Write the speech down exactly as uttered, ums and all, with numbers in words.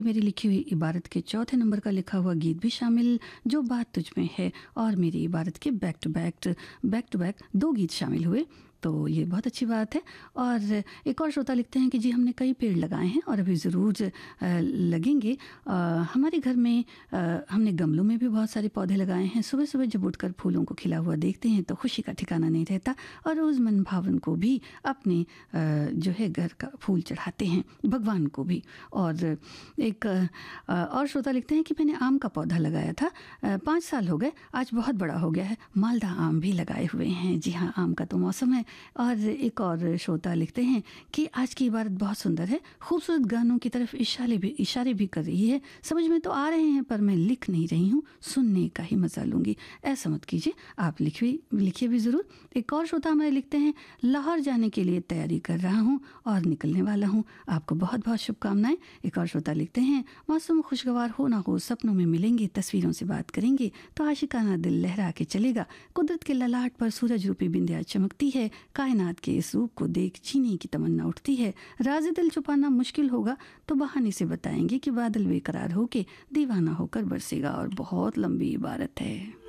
मेरी लिखी हुई इबारत के चौथे नंबर का लिखा हुआ गीत भी शामिल, जो बात तुझ में है, और मेरी इबारत के back to back back to back दो गीत शामिल हुए, तो ये बहुत अच्छी बात है। और एक और श्रोता लिखते हैं कि जी हमने कई पेड़ लगाए हैं और अभी ज़रूर लगेंगे। आ, हमारे घर में आ, हमने गमलों में भी बहुत सारे पौधे लगाए हैं। सुबह सुबह जब उठकर फूलों को खिला हुआ देखते हैं तो खुशी का ठिकाना नहीं रहता, और उस मन भावन को भी अपने आ, जो है घर का फूल चढ़ाते हैं भगवान को भी। और एक आ, और श्रोता लिखते हैं कि मैंने आम का पौधा लगाया था, पाँच साल हो गए, आज बहुत बड़ा हो गया है, मालदा आम भी लगाए हुए हैं। जी हाँ, आम का तो मौसम है। और एक और श्रोता लिखते हैं कि आज की इबारत बहुत सुंदर है, खूबसूरत गानों की तरफ इशारे भी इशारे भी कर रही है, समझ में तो आ रहे हैं पर मैं लिख नहीं रही हूँ, सुनने का ही मजा लूंगी। ऐसा मत कीजिए, आप लिखिए लिखिए भी ज़रूर। एक और श्रोता हमारे लिखते हैं, लाहौर जाने के लिए तैयारी कर रहा हूँ और निकलने वाला हूँ, आपको बहुत बहुत शुभकामनाएं। एक और श्रोता लिखते हैं, मौसम खुशगवार हो ना हो, सपनों में मिलेंगे, तस्वीरों से बात करेंगे तो आशिकाना दिल लहरा के चलेगा। कुदरत के ललाट पर सूरज रूपी बिंदिया चमकती है, कायनात के इस रूप को देख जीने की तमन्ना उठती है। राज़ दिल छुपाना मुश्किल होगा तो बहाने से बताएंगे कि बादल बेकरार होके दीवाना होकर बरसेगा। और बहुत लंबी इबारत है।